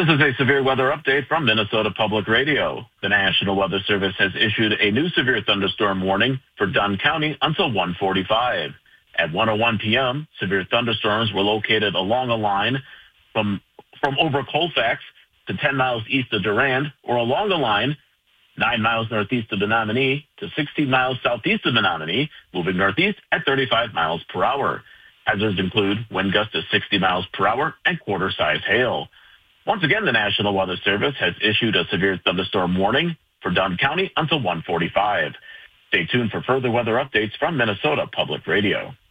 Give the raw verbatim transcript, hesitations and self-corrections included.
This is a severe weather update from Minnesota Public Radio. The National Weather Service has issued a new severe thunderstorm warning for Dunn County until one forty-five. At one oh one p.m., severe thunderstorms were located along a line from, from over Colfax to ten miles east of Durand, or along the line nine miles northeast of Menominee to sixteen miles southeast of Menominee, moving northeast at thirty-five miles per hour. Hazards include wind gusts of sixty miles per hour and quarter-size hail. Once again, the National Weather Service has issued a severe thunderstorm warning for Dunn County until one forty-five. Stay tuned for further weather updates from Minnesota Public Radio.